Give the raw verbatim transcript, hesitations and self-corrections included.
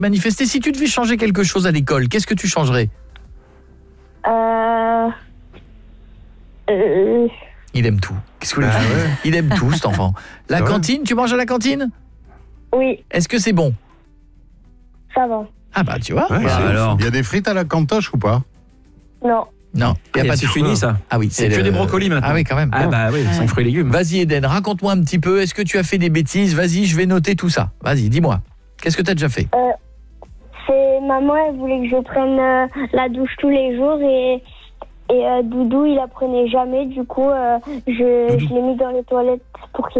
manifester. Si tu devais changer quelque chose à l'école, qu'est-ce que tu changerais? Euh... Euh... Il aime tout. Qu'est-ce que vous voulez que je dise ? Il aime tout, cet enfant. La C'est vrai. cantine, tu manges à la cantine? Oui, Est-ce que c'est bon? ça va. Ah bah tu vois. Ouais, Bah, c'est- alors. Il y a des frites à la cantoche ou pas? Non. Non, il y a Ah, pas de c'est fruits. fini ça. Ah oui, C'est que le- des brocolis maintenant. Ah oui, quand même. Ah bah oui, sans fruits et légumes. Vas-y Eden, raconte-moi un petit peu, est-ce que tu as fait des bêtises? Vas-y, je vais noter tout ça. Vas-y, dis-moi. Qu'est-ce que tu as déjà fait? C'est maman, elle voulait que je prenne euh, la douche tous les jours et, et euh, Doudou, il la prenait jamais. Du coup, euh, je, je l'ai mis dans les toilettes pour qu'il